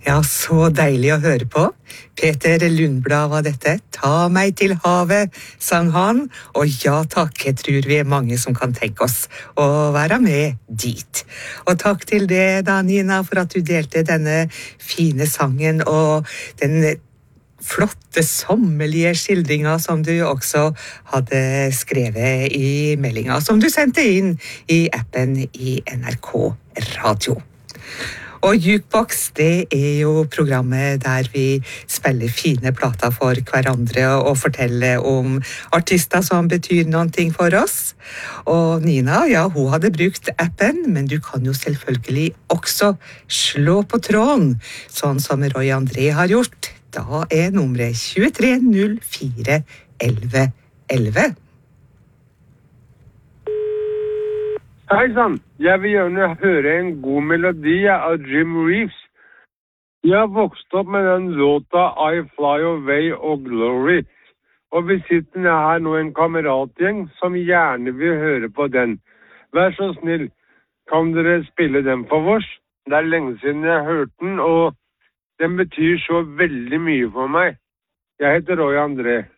Ja, så deilig å høre på. Peter Lundblad var dette. Ta meg til havet, sang han. Og ja takk, jeg tror vi mange som kan tenke oss å være med dit. Og takk til det da, Nina, for at du delte denne fine sangen og den flotte, sommerlige skildringa som du også hadde skrevet i meldinga, som du sendte inn i appen i NRK Radio. Og Jukebox, det jo programmet der vi spiller fine plater for hverandre og forteller om artister som betyr noen ting for oss. Og Nina, ja, hun hadde brukt appen, men du kan jo selvfølgelig også slå på tråden, sånn som Roy André har gjort. Da nummeret 2304 11 11. Hei sann, jeg vil gjerne høre en god melodi av Jim Reeves. Jeg har vokst opp med den låta I Fly Away og Glory. Og vi sitter her nå en kameratgjeng som gjerne vil høre på den. Vær så snill, kan dere spille den for oss? Det lenge siden jeg har hørt den, og den betyr så veldig mye for meg. Jeg heter Roy André.